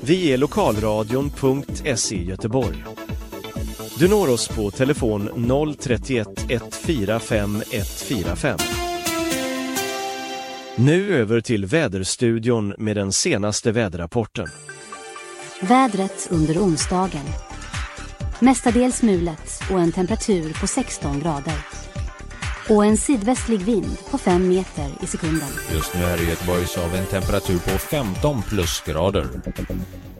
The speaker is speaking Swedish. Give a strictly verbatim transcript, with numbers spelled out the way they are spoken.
Vi är lokalradion punkt se Göteborg. Du når oss på telefon noll tre ett ett fyra fem ett fyra fem. Nu över till väderstudion med den senaste väderrapporten. Vädret under onsdagen. Mestadels mulet och en temperatur på sexton grader. Och en sydvästlig vind på fem meter i sekunden. Just nu är det i Göteborg så har vi en temperatur på femton plusgrader.